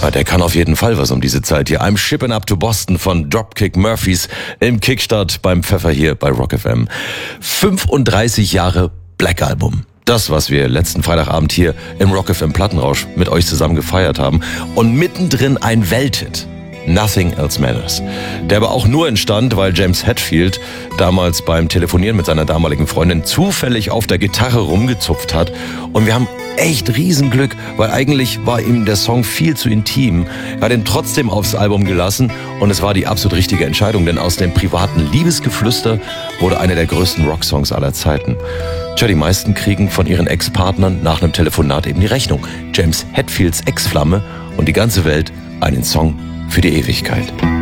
Ja, der kann auf jeden Fall was um diese Zeit hier. I'm Shippin' Up to Boston von Dropkick Murphys im Kickstart beim Pfeffer hier bei Rock FM. 35 Jahre Black Album. Das, was wir letzten Freitagabend hier im Rock FM Plattenrausch mit euch zusammen gefeiert haben. Und mittendrin ein Welthit. Nothing Else Matters. Der aber auch nur entstand, weil James Hetfield damals beim Telefonieren mit seiner damaligen Freundin zufällig auf der Gitarre rumgezupft hat. Und wir haben echt Riesenglück, weil eigentlich war ihm der Song viel zu intim. Er hat ihn trotzdem aufs Album gelassen und es war die absolut richtige Entscheidung, denn aus dem privaten Liebesgeflüster wurde einer der größten Rocksongs aller Zeiten. Tja, die meisten kriegen von ihren Ex-Partnern nach einem Telefonat eben die Rechnung. James Hetfields Ex-Flamme und die ganze Welt einen Song für die Ewigkeit.